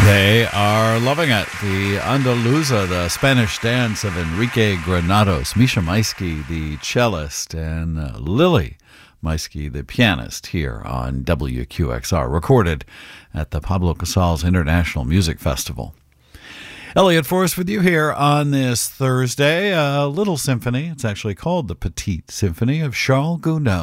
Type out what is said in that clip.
They are loving it. The Andaluza, the Spanish dance of Enrique Granados, Misha Maisky, the cellist, and Lily Maisky, the pianist, here on WQXR, recorded at the Pablo Casals International Music Festival. Elliot Forrest with you here on this Thursday. A little symphony. It's actually called the Petite Symphony of Charles Gounod.